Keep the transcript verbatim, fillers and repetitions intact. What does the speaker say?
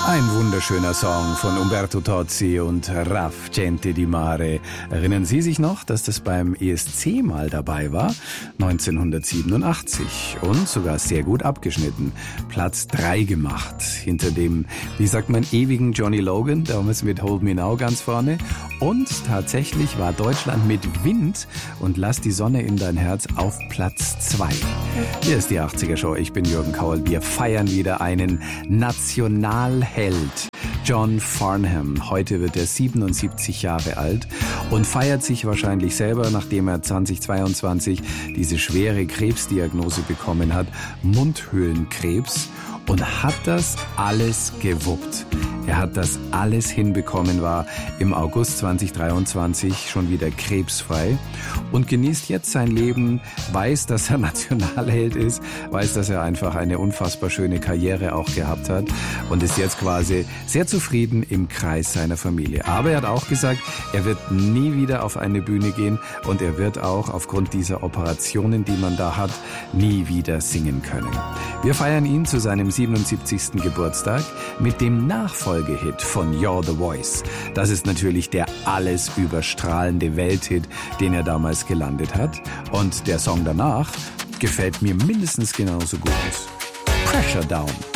Ein wunderschöner Song von Umberto Tozzi und Raf Gente di Mare. Erinnern Sie sich noch, dass das beim E S C mal dabei war? neunzehnhundertsiebenundachtzig. Und sogar sehr gut abgeschnitten. Platz drei gemacht. Hinter dem, wie sagt man, ewigen Johnny Logan, damals mit Hold Me Now ganz vorne. Und tatsächlich war Deutschland mit Wind und Lass die Sonne in dein Herz auf Platz zwei. Hier ist die achtziger Show. Ich bin Jürgen Kaul. Wir feiern wieder einen Nationalheld. John Farnham. Heute wird er siebenundsiebzig Jahre alt und feiert sich wahrscheinlich selber, nachdem er zweitausendzweiundzwanzig diese schwere Krebsdiagnose bekommen hat, Mundhöhlenkrebs, und hat das alles gewuppt. Er hat das alles hinbekommen, war im August zweitausenddreiundzwanzig schon wieder krebsfrei und genießt jetzt sein Leben, weiß, dass er Nationalheld ist, weiß, dass er einfach eine unfassbar schöne Karriere auch gehabt hat und ist jetzt quasi sehr zufrieden im Kreis seiner Familie. Aber er hat auch gesagt, er wird nie wieder auf eine Bühne gehen und er wird auch aufgrund dieser Operationen, die man da hat, nie wieder singen können. Wir feiern ihn zu seinem siebenundsiebzigsten Geburtstag mit dem Nachfolgehit von You're the Voice. Das ist natürlich der alles überstrahlende Welthit, den er damals gelandet hat. Und der Song danach gefällt mir mindestens genauso gut. Pressure Down.